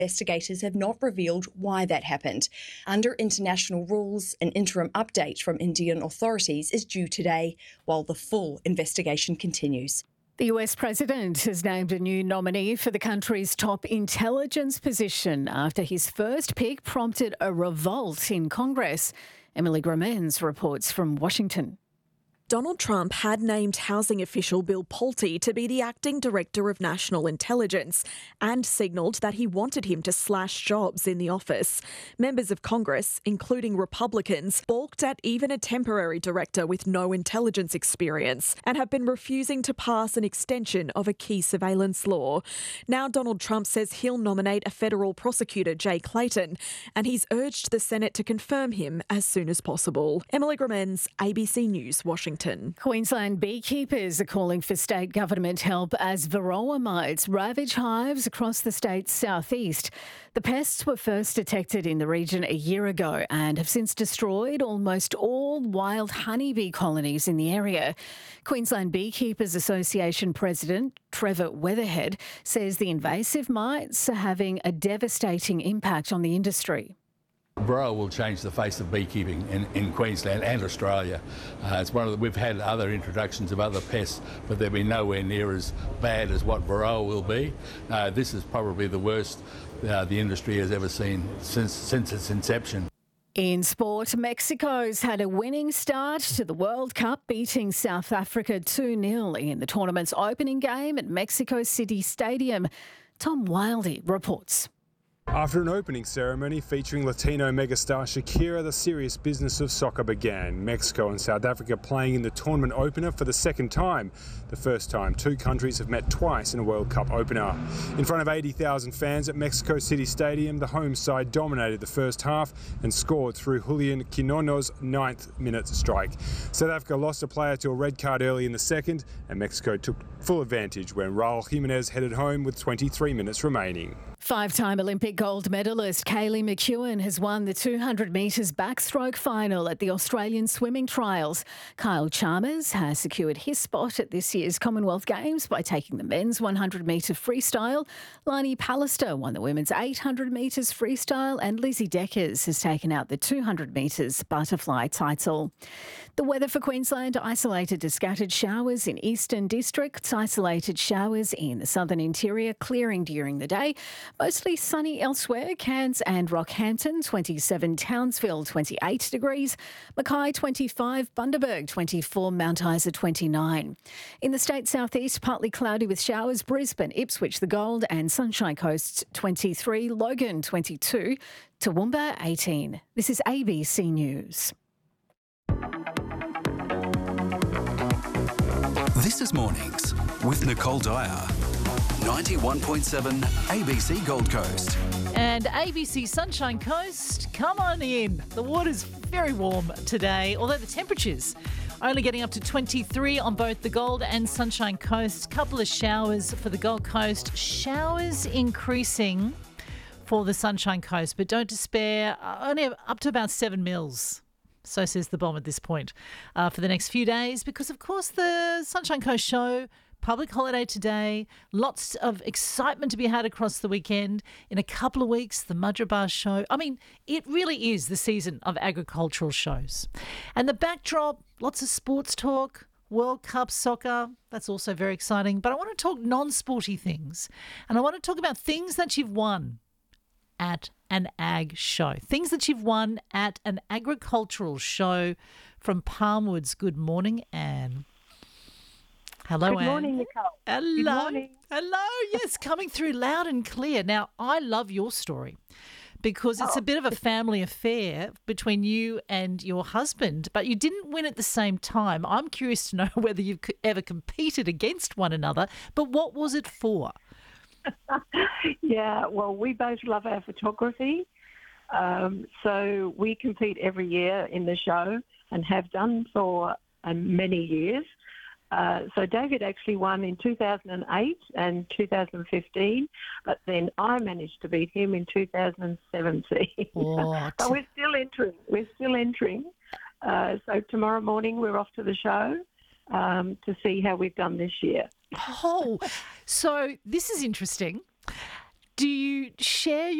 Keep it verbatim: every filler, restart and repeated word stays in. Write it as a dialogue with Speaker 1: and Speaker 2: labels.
Speaker 1: Investigators have not revealed why that happened. Under international rules, an interim update from Indian authorities is due today, while the full investigation continues.
Speaker 2: The U S president has named a new nominee for the country's top intelligence position after his first pick prompted a revolt in Congress. Emily Gromens reports from Washington.
Speaker 3: Donald Trump had named housing official Bill Pulte to be the acting director of national intelligence and signalled that he wanted him to slash jobs in the office. Members of Congress, including Republicans, balked at even a temporary director with no intelligence experience and have been refusing to pass an extension of a key surveillance law. Now Donald Trump says he'll nominate a federal prosecutor, Jay Clayton, and he's urged the Senate to confirm him as soon as possible. Emily Gromens, A B C News, Washington.
Speaker 2: Queensland beekeepers are calling for state government help as varroa mites ravage hives across the state's southeast. The pests were first detected in the region a year ago and have since destroyed almost all wild honeybee colonies in the area. Queensland Beekeepers Association President Trevor Weatherhead says the invasive mites are having a devastating impact on the industry.
Speaker 4: Varroa will change the face of beekeeping in, in Queensland and Australia. Uh, it's one of the, we've had other introductions of other pests, but they've been nowhere near as bad as what Varroa will be. Uh, this is probably the worst uh, the industry has ever seen since since its inception.
Speaker 2: In sport, Mexico's had a winning start to the World Cup, beating South Africa two nil in the tournament's opening game at Mexico City Stadium. Tom Wildey reports.
Speaker 5: After an opening ceremony featuring Latino megastar Shakira, the serious business of soccer began. Mexico and South Africa playing in the tournament opener for the second time. The first time two countries have met twice in a World Cup opener. In front of eighty thousand fans at Mexico City Stadium, the home side dominated the first half and scored through Julian Quinono's ninth minute strike. South Africa lost a player to a red card early in the second, and Mexico took full advantage when Raul Jimenez headed home with twenty-three minutes remaining.
Speaker 2: Five-time Olympic gold medalist Kaylee McEwen has won the two hundred metres backstroke final at the Australian swimming trials. Kyle Chalmers has secured his spot at this year's Commonwealth Games by taking the men's one hundred metre freestyle. Lainey Pallister won the women's eight hundred metres freestyle, and Lizzie Deckers has taken out the two hundred metres butterfly title. The weather for Queensland: isolated to scattered showers in eastern districts, isolated showers in the southern interior, clearing during the day. Mostly sunny elsewhere. Cairns and Rockhampton twenty-seven, Townsville twenty-eight degrees, Mackay twenty-five, Bundaberg twenty-four, Mount Isa twenty-nine. In the state southeast, partly cloudy with showers. Brisbane, Ipswich, the Gold and Sunshine Coast twenty-three, Logan twenty-two, Toowoomba eighteen. This is A B C News.
Speaker 6: This is Mornings with Nicole Dyer. ninety-one point seven A B C Gold Coast.
Speaker 7: And A B C Sunshine Coast, come on in. The water's very warm today, although the temperatures only getting up to twenty-three on both the Gold and Sunshine Coast. Couple of showers for the Gold Coast. Showers increasing for the Sunshine Coast, but don't despair. Uh, only up to about seven mils. So says the bomb at this point uh, for the next few days, because, of course, the Sunshine Coast show, public holiday today, lots of excitement to be had across the weekend. In a couple of weeks, the Mudgeerbar show. I mean, it really is the season of agricultural shows. And the backdrop, lots of sports talk, World Cup soccer, that's also very exciting. But I want to talk non-sporty things, and I want to talk about things that you've won at an ag show. Things that you've won at an agricultural show from Palmwoods. Good morning, Anne. Hello,
Speaker 8: Good
Speaker 7: Anne.
Speaker 8: morning, Nicole.
Speaker 7: Hello.
Speaker 8: Good morning.
Speaker 7: Hello. Yes, coming through loud and clear. Now, I love your story because it's
Speaker 8: Oh.
Speaker 7: a bit of a family affair between you and your husband, but you didn't win at the same time. I'm curious to know whether you've ever competed against one another, but what was it for?
Speaker 8: Yeah, well, we both love our photography. Um, so we compete every year in the show and have done for um, many years. Uh, so David actually won in two thousand eight and two thousand fifteen, but then I managed to beat him in two thousand seventeen.
Speaker 7: What?
Speaker 8: So we're still entering. We're still entering. Uh, so tomorrow morning we're off to the show um, to see how we've done this year.
Speaker 7: Oh, so this is interesting. Do you share